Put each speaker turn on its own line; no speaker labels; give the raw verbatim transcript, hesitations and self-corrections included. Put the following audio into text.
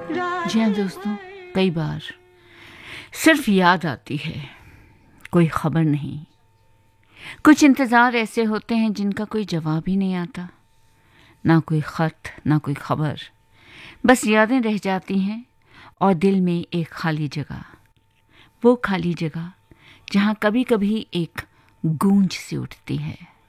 जी हाँ दोस्तों, कई बार सिर्फ याद आती है, कोई खबर नहीं। कुछ इंतज़ार ऐसे होते हैं जिनका कोई जवाब ही नहीं आता, ना कोई ख़त, ना कोई खबर। बस यादें रह जाती हैं और दिल में एक खाली जगह, वो खाली जगह जहाँ कभी कभी एक गूंज सी उठती है।